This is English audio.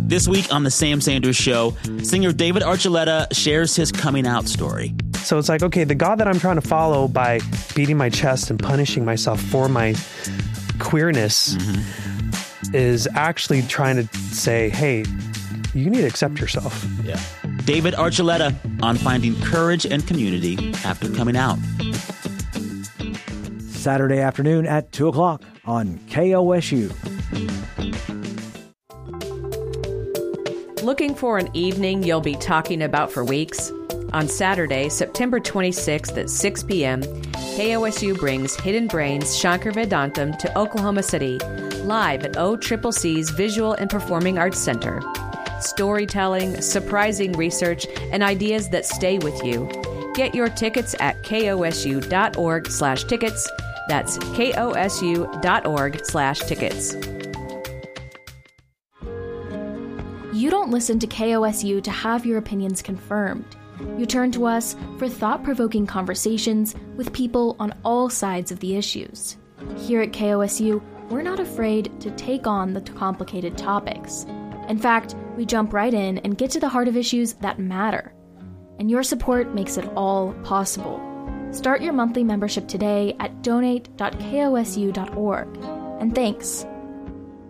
This week on The Sam Sanders Show, singer David Archuleta shares his coming out story. So it's like, okay, the God that I'm trying to follow by beating my chest and punishing myself for my queerness is actually trying to say, hey, you need to accept yourself. Yeah. David Archuleta on finding courage and community after coming out. Saturday afternoon at 2 o'clock on KOSU. Looking for an evening you'll be talking about for weeks? On Saturday, September 26th at 6 p.m., KOSU brings Hidden Brains Shankar Vedantam to Oklahoma City, live at OCCC's Visual and Performing Arts Center. Storytelling, surprising research, and ideas that stay with you. Get your tickets at kosu.org/tickets. That's kosu.org/tickets. You don't listen to KOSU to have your opinions confirmed. You turn to us for thought-provoking conversations with people on all sides of the issues. Here at KOSU, we're not afraid to take on the complicated topics. In fact, we jump right in and get to the heart of issues that matter. And your support makes it all possible. Start your monthly membership today at donate.kosu.org. And thanks